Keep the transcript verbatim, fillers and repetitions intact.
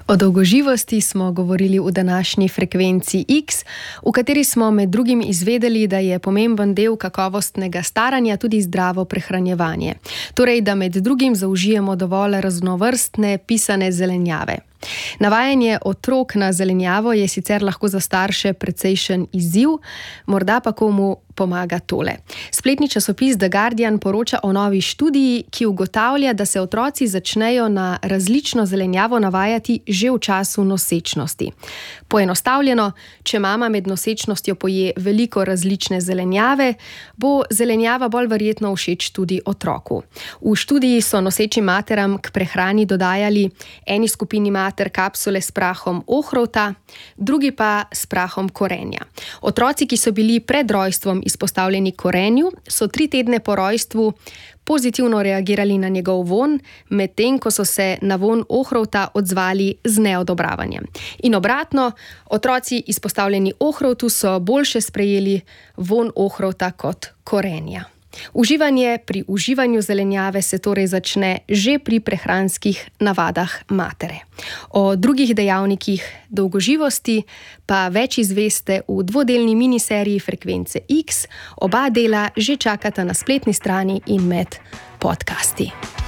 O dolgoživosti smo govorili v današnji frekvenci X, v kateri smo med drugim izvedeli, da je pomemben del kakovostnega staranja tudi zdravo prehranjevanje. Torej, da med drugim zaužijemo dovolj raznovrstne pisane zelenjave. Navajanje otrok na zelenjavo je sicer lahko za starše precejšen izziv, morda pa komu pomaga tole. Spletni časopis The Guardian poroča o novi študiji, ki ugotavlja, da se otroci začnejo na različno zelenjavo navajati že v času nosečnosti. Poenostavljeno, če mama med nosečnostjo poje veliko različne zelenjave, bo zelenjava bolj verjetno všeč tudi otroku. V študiji so nosečim materam k prehrani dodajali eni skupini mater kapsule s prahom ohrovta, drugi pa s prahom korenja. Otroci, ki so bili pred rojstvom izpostavljeni korenju, so tri tedne po rojstvu pozitivno reagirali na njegov vonj, medtem ko so se na vonj ohrovta odzvali z neodobravanjem. In obratno, otroci izpostavljeni ohrovtu so boljše sprejeli vonj ohrovta kot korenja. Uživanje pri uživanju zelenjave se torej začne že pri prehranskih navadah matere. O drugih dejavnikih dolgoživosti pa več izveste v dvodelni miniseriji Frekvence X. Oba dela že čakata na spletni strani in med podcasti.